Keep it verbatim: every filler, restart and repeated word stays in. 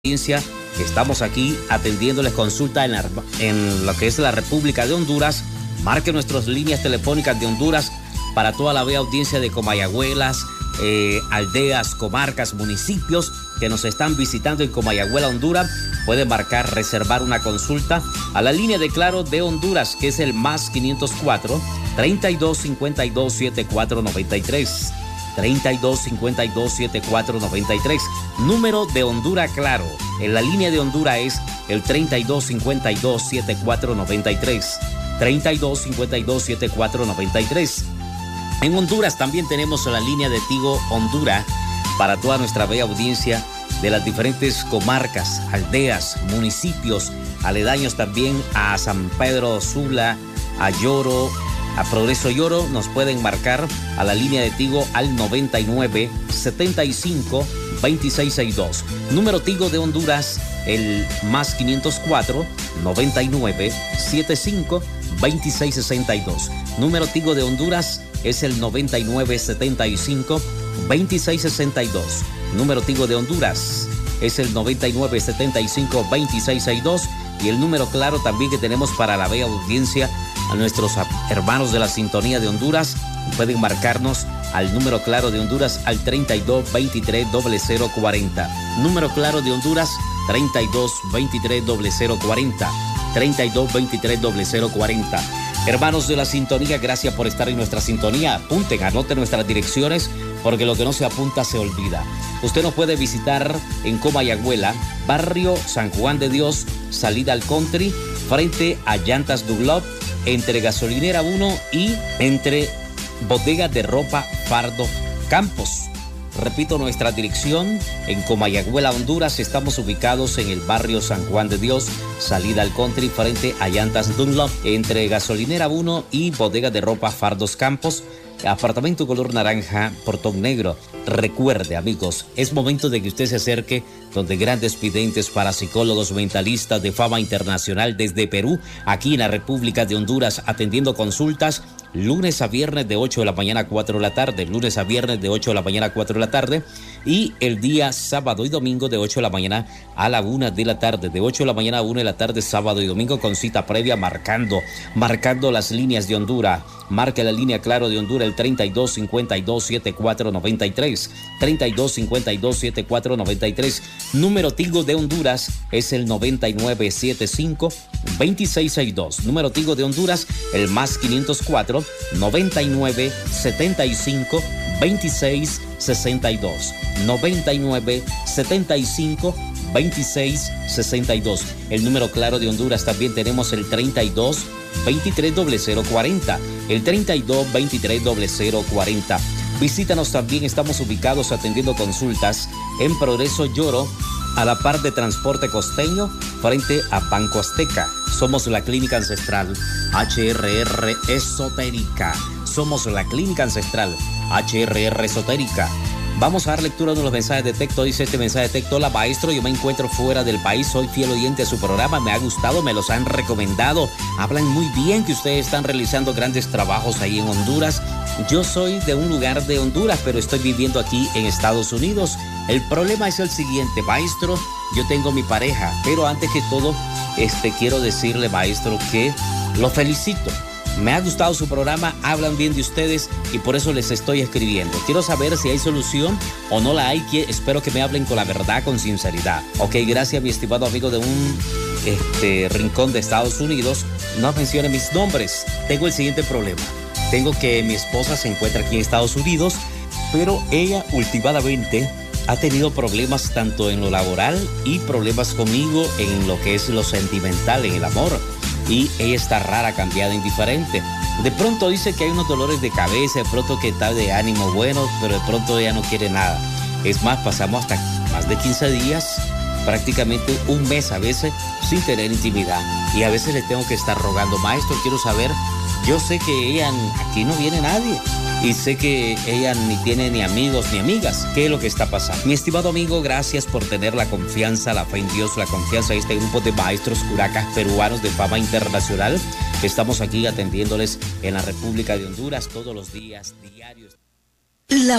audiencia. Estamos aquí atendiéndoles consulta en, la, en lo que es la República de Honduras. Marque nuestras líneas telefónicas de Honduras para toda la bella audiencia de Comayagüelas, eh, aldeas, comarcas, municipios que nos están visitando en Comayagüela, Honduras. Pueden marcar, reservar una consulta a la línea de Claro de Honduras, que es el más quinientos cuatro, treinta y dos cincuenta y dos, setenta y cuatro noventa y tres. treinta y dos cincuenta y dos, setenta y cuatro noventa y tres. Número de Honduras Claro. En la línea de Honduras es el treinta y dos cincuenta y dos, setenta y cuatro noventa y tres. treinta y dos cincuenta y dos, setenta y cuatro noventa y tres. En Honduras también tenemos la línea de Tigo Honduras para toda nuestra bella audiencia de las diferentes comarcas, aldeas, municipios, aledaños también a San Pedro Sula, a Lloro, a Progreso Lloro. Nos pueden marcar a la línea de Tigo al noventa y nueve, setenta y cinco, veintiséis sesenta y dos. Número Tigo de Honduras, el más quinientos cuatro, noventa y nueve, setenta y cinco, veintiséis sesenta y dos. Número Tigo de Honduras es el noventa y nueve, setenta y cinco, veintiséis sesenta y dos. Número Tigo de Honduras es el noventa y nueve, setenta y cinco, veintiséis sesenta y dos. Y el número Claro también que tenemos para la bella audiencia, a nuestros hermanos de la sintonía de Honduras, pueden marcarnos al número Claro de Honduras al treinta y dos, veintitrés, cero cero cuarenta. Número Claro de Honduras, treinta y dos, veintitrés, cero cero cuarenta. treinta y dos, veintitrés, cero cero cuarenta. Hermanos de la sintonía, gracias por estar en nuestra sintonía. Apunten, anoten nuestras direcciones, porque lo que no se apunta se olvida. Usted nos puede visitar en Comayagüela, barrio San Juan de Dios, salida al country, frente a Llantas Dunlop, entre Gasolinera uno y entre Bodega de Ropa Fardo Campos. Repito, nuestra dirección en Comayagüela, Honduras. Estamos ubicados en el barrio San Juan de Dios, salida al country, frente a Llantas Dunlop, entre Gasolinera uno y Bodega de Ropa Fardos Campos. Apartamento color naranja, portón negro. Recuerde, amigos, es momento de que usted se acerque donde grandes videntes, parapsicólogos, mentalistas de fama internacional desde Perú, aquí en la República de Honduras, atendiendo consultas lunes a viernes de ocho de la mañana a cuatro de la tarde, lunes a viernes de ocho de la mañana a cuatro de la tarde, y el día sábado y domingo de ocho de la mañana a la una de la tarde, de ocho de la mañana a una de la tarde, sábado y domingo, con cita previa, marcando, marcando las líneas de Honduras. Marque la línea Claro de Honduras, el treinta y dos, cincuenta y dos, setenta y cuatro noventa y tres, treinta y dos, cincuenta y dos, setenta y cuatro noventa y tres. Número Tigo de Honduras es el noventa y nueve, setenta y cinco, veintiséis sesenta y dos. Número Tigo de Honduras, el más quinientos cuatro, noventa y nueve, setenta y cinco, veintiséis sesenta y dos. noventa y nueve, setenta y cinco, veintiséis sesenta y dos. El número Claro de Honduras también tenemos el treinta y dos, veintitrés, cero cero cuarenta. El treinta y dos, veintitrés, cero cero cuarenta. Visítanos también, estamos ubicados atendiendo consultas en Progreso Lloro, a la par de Transporte Costeño, frente a Banco Azteca. Somos la Clínica Ancestral H R R Esotérica. Somos la Clínica Ancestral H R R Esotérica. Vamos a dar lectura de los mensajes de texto. Dice este mensaje de texto: hola maestro, yo me encuentro fuera del país, soy fiel oyente a su programa, me ha gustado, me los han recomendado, hablan muy bien que ustedes están realizando grandes trabajos ahí en Honduras. Yo soy de un lugar de Honduras, pero estoy viviendo aquí en Estados Unidos. El problema es el siguiente, maestro, yo tengo mi pareja, pero antes que todo, este, quiero decirle, maestro, que lo felicito. Me ha gustado su programa, hablan bien de ustedes y por eso les estoy escribiendo. Quiero saber si hay solución o no la hay. Espero que me hablen con la verdad, con sinceridad. Ok, gracias, mi estimado amigo de un este, rincón de Estados Unidos. No mencione mis nombres. Tengo el siguiente problema. Tengo que mi esposa se encuentra aquí en Estados Unidos, pero ella últimamente ha tenido problemas tanto en lo laboral y problemas conmigo en lo que es lo sentimental, en el amor. Y ella está rara, cambiada, indiferente. De pronto dice que hay unos dolores de cabeza, de pronto que está de ánimo bueno, pero de pronto ella no quiere nada. Es más, pasamos hasta más de quince días, prácticamente un mes a veces, sin tener intimidad. Y a veces le tengo que estar rogando, maestro, quiero saber, yo sé que ella, aquí no viene nadie. Y sé que ella ni tiene ni amigos ni amigas. ¿Qué es lo que está pasando? Mi estimado amigo, gracias por tener la confianza, la fe en Dios, la confianza en este grupo de maestros curacas peruanos de fama internacional. Estamos aquí atendiéndoles en la República de Honduras todos los días, diarios. La